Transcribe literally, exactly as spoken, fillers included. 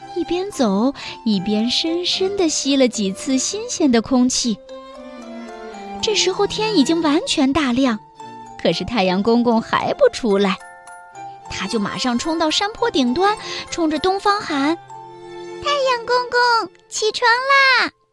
一边走一边深深地吸了几次新鲜的空气。这时候天已经完全大亮，可是太阳公公还不出来，他就马上冲到山坡顶端，冲着东方喊：太阳公公，起床啦！